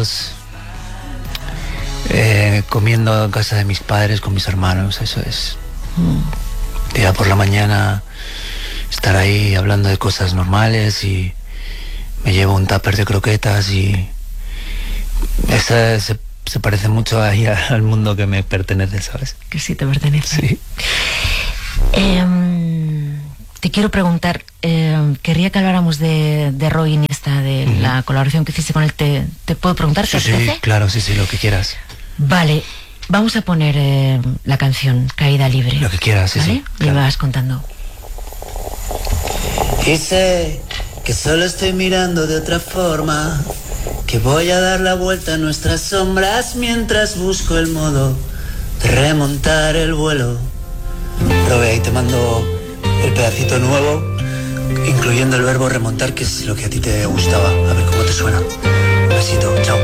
amigos, comiendo en casa de mis padres con mis hermanos. Eso es. Ya por la mañana estar ahí hablando de cosas normales y me llevo un tupper de croquetas y esa se parece mucho ahí al mundo que me pertenece, ¿sabes? Que sí te pertenece. Sí. Te quiero preguntar, querría que habláramos de Roy Iniesta, de la colaboración que hiciste con él. ¿Te puedo preguntar? Sí, sí, claro, sí, lo que quieras. Vale, vamos a poner la canción Caída Libre. Lo que quieras, sí, ¿vale? sí. Y me vas contando. Y sé que solo estoy mirando de otra forma, que voy a dar la vuelta a nuestras sombras mientras busco el modo de remontar el vuelo. Robe, ahí te mando el pedacito nuevo, incluyendo el verbo remontar, que es lo que a ti te gustaba. A ver cómo te suena. Un besito, chao.